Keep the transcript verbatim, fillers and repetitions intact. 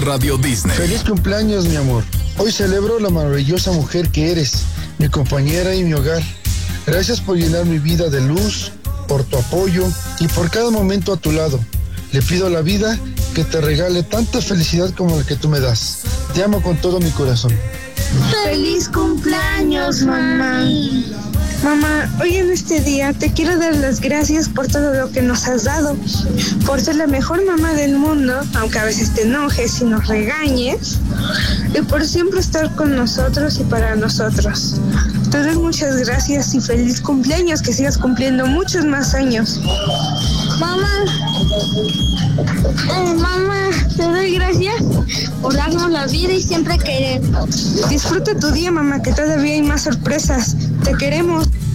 Radio Disney. Feliz cumpleaños, mi amor. Hoy celebro la maravillosa mujer que eres, mi compañera y mi hogar. Gracias por llenar mi vida de luz, por tu apoyo y por cada momento a tu lado. Le pido a la vida que te regale tanta felicidad como la que tú me das. Te amo con todo mi corazón. ¡Feliz cumpleaños, mamá! Mamá, hoy en este día te quiero dar las gracias por todo lo que nos has dado, por ser la mejor mamá del mundo, aunque a veces te enojes y nos regañes, y por siempre estar con nosotros y para nosotros. Te doy muchas gracias y feliz cumpleaños, que sigas cumpliendo muchos más años. Mamá, eh, mamá, te doy gracias por darnos la vida y siempre querernos. Disfruta tu día, mamá, que todavía hay más sorpresas. Te queremos.